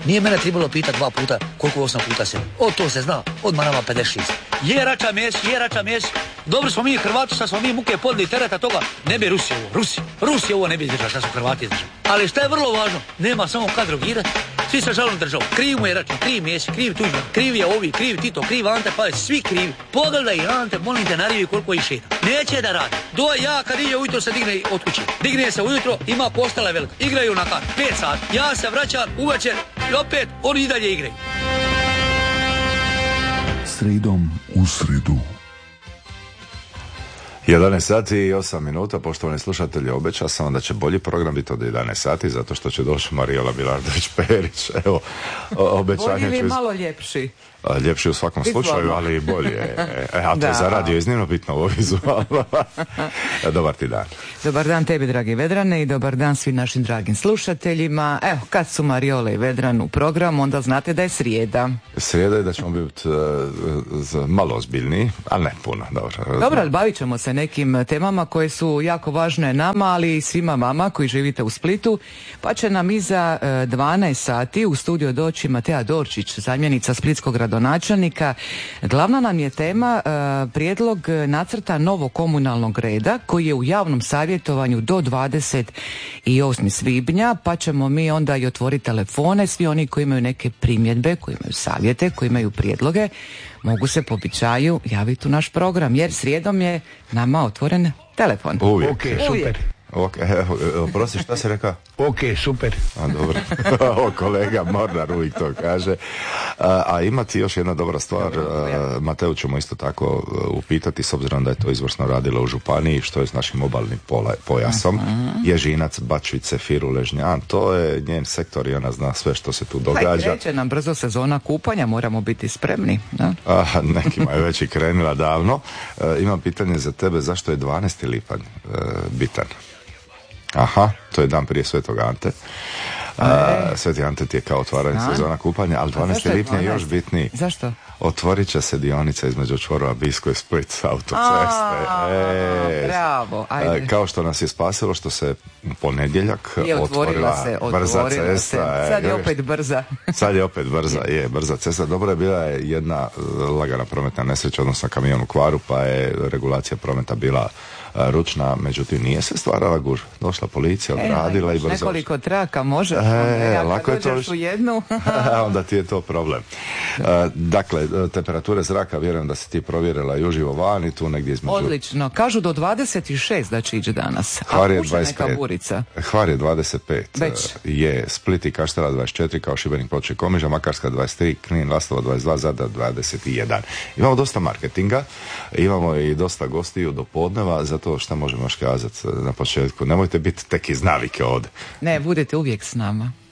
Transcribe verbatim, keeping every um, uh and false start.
Nije mene trebalo pitati dva puta koliko osam puta se. O, to se zna, odmah nama pedeset šest. Je rača mješ, je rača mješ. Dobro smo mi Hrvati, šta smo mi muke podli tereta toga. Ne bi Rusija ovo, Rusi. Rusija ovo ne bi izdržala, šta su Hrvati izdržali. Ali šta je vrlo važno, nema samo kad drogirati. Svi se žalom državu. Kriv mu je račun, kriv mješ, kriv Tuđman, kriv je ovi, kriv Tito, kriv Ante, pa je svi krivi. Pogledaj Ante, molim te, narivi koliko je šeta. Neće da radi. Do ja kad ide ujutro se digne od kuće. Digne se ujutro, ima postala velika. Igraju na kart, pet sati. Ja se vraćam uvečer i opet oni i dalje igraju. Sredom u sredu. jedanaest sati i osam minuta, poštovani slušatelji, obećao sam vam da će bolji program biti od jedanaest sati, zato što će doći Marijola Bilardović-Perić. Evo, obećanje bolji ili ću... malo ljepši? Ljepši u svakom slučaju, ali i bolje. E, a to je za radio iznimno bitno ovo vizualno. Dobar ti dan. Dobar dan tebi, dragi Vedrane, i dobar dan svim našim dragim slušateljima. Evo, kad su Mariola i Vedran u programu, onda znate da je srijeda. Srijeda je da ćemo biti uh, malo ozbiljniji, ali ne puno. Dobro, dobro, ali bavit ćemo se nekim temama koje su jako važne nama, ali i svima vama koji živite u Splitu. Pa će nam iza uh, dvanaest sati u studio doći Matea Dorčić, zamjenica splitskog gradonačelnika. načelnika. Glavna nam je tema uh, prijedlog nacrta novog komunalnog reda koji je u javnom savjetovanju do dvadeset osmog svibnja, pa ćemo mi onda i otvoriti telefone. Svi oni koji imaju neke primjedbe, koji imaju savjete, koji imaju prijedloge, mogu se po običaju javiti u naš program, jer srijedom je nama otvoren telefon. Uvijek. Ok, super. Ok, evo, prosi, šta si rekao? Ok, super. A, dobro. O, kolega Mornar uvijek to kaže. A, a imati još jedna dobra stvar, a, Mateu ćemo isto tako upitati, s obzirom da je to izvrsno radila u županiji, što je s našim obalnim pola, pojasom. Uh-huh. Ježinac, Bačvice, Firu, Ležnjan, to je njen sektor i ona zna sve što se tu događa. Pa kreće nam brzo sezona kupanja, moramo biti spremni. Da? A, nekima je već i krenula davno. A, imam pitanje za tebe, zašto je dvanaesti lipanj a, bitan? Aha, to je dan prije Svetog Ante. A, Sveti Ante ti je kao otvaranje sezona kupanja, ali dvanaesti lipnja je još bitniji. Zašto? Otvorit će se dionica između čvorova Bisko i Split s autoceste. A, e, bravo, ajde. Kao što nas je spasilo što se ponedjeljak je otvorila, otvorila se, brza otvorila cesta. Se. Sad je e, opet brza. Sad je opet brza, je brza cesta. Dobro je bila je jedna lagana prometna nesreća, odnosno kamion u kvaru, pa je regulacija prometa bila ručna, međutim nije se stvarala gužva. Došla policija, odradila e, i brzo. Nekoliko traka može. E, ja lako je to. U jednu. Onda ti je to problem. Uh, dakle, temperature zraka, vjerujem da si ti provjerila i uživo van i tu negdje između. Odlično. Kažu do dvadeset šest da će ići danas. Hvar je a dvadeset pet. Neka burica. Hvar je dvadeset pet. Već. Je Split i Kaštela dvadeset četiri, kao Šibenik, Ploče i Komiža, Makarska dvadeset tri, Knin, Lastovo dvadeset dva, Zadar dvadeset jedan. Imamo dosta marketinga, imamo i dosta gostiju do podneva, zato što možemo još kazati na početku. Nemojte biti tek iz navike ovdje. Ne, budete uvijek s nama.